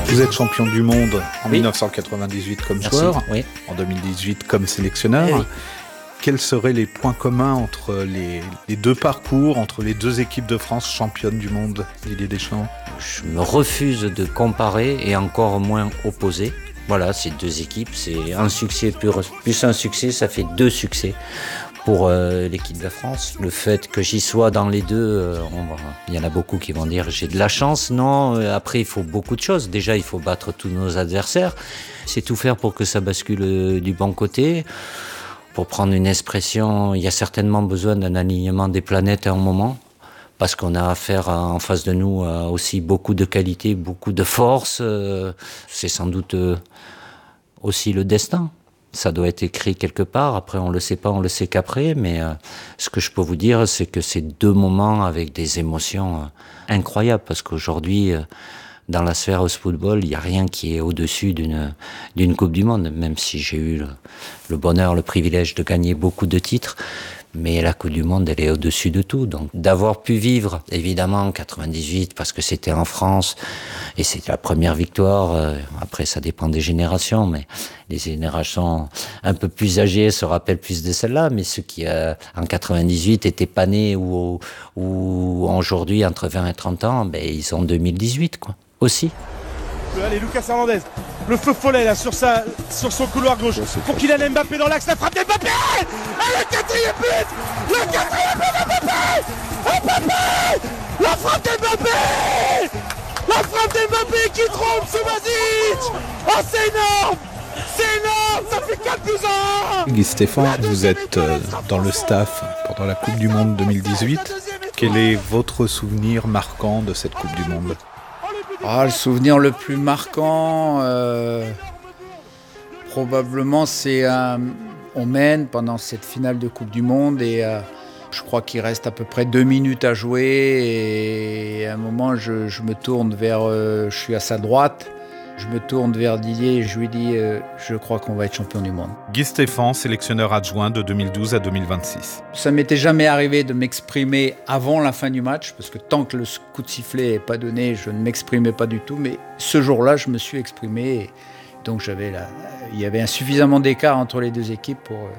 Vous êtes champion du monde en Oui. 1998 comme Merci. joueur, Oui. en 2018 comme sélectionneur. Eh oui. Quels seraient les points communs entre les deux parcours, entre les deux équipes de France championnes du monde, Didier Deschamps? Je me refuse de comparer et encore moins opposer. Voilà, ces deux équipes, c'est un succès plus un succès, ça fait deux succès pour l'équipe de France. Le fait que j'y sois dans les deux, il y en a beaucoup qui vont dire j'ai de la chance. Non, après il faut beaucoup de choses. Déjà, il faut battre tous nos adversaires. C'est tout faire pour que ça bascule du bon côté. Pour prendre une expression, il y a certainement besoin d'un alignement des planètes à un moment. Parce qu'on a affaire en face de nous à aussi beaucoup de qualité, beaucoup de force. C'est sans doute aussi le destin. Ça doit être écrit quelque part. Après, on le sait pas, on le sait qu'après. Mais ce que je peux vous dire, c'est que c'est deux moments avec des émotions incroyables. Parce qu'aujourd'hui, dans la sphère du football, il n'y a rien qui est au-dessus d'une Coupe du Monde. Même si j'ai eu le bonheur, le privilège de gagner beaucoup de titres. Mais la Coupe du Monde, elle est au-dessus de tout. Donc, d'avoir pu vivre, évidemment, en 98, parce que c'était en France, et c'était la première victoire. Après, ça dépend des générations, mais les générations un peu plus âgées se rappellent plus de celle-là. Mais ceux qui, en 98, étaient pas nés ou aujourd'hui, entre 20 et 30 ans, ben, ils ont 2018, quoi, aussi. Allez, Lucas Hernandez, le feu follet là sur son couloir gauche pour Kylian Mbappé dans l'axe, la frappe d'Mbappé. Et le quatrième but Mbappé, la frappe d'Mbappé, qui trompe Subasic. Oh, c'est énorme, ça fait 4-12 ans. Guy Stéphane, vous êtes dans le staff pendant la Coupe du Monde 2018. Quel est votre souvenir marquant de cette Coupe du Monde? Le souvenir le plus marquant, probablement, c'est on mène pendant cette finale de Coupe du Monde et je crois qu'il reste à peu près 2 minutes à jouer et à un moment je me tourne vers, je suis à sa droite, je me tourne vers Didier et je lui dis je crois qu'on va être champion du monde. Guy Stéphane, sélectionneur adjoint de 2012 à 2026. Ça m'était jamais arrivé de m'exprimer avant la fin du match, parce que tant que le coup de sifflet n'est pas donné, je ne m'exprimais pas du tout. Mais ce jour-là, je me suis exprimé. Donc il y avait suffisamment d'écart entre les deux équipes pour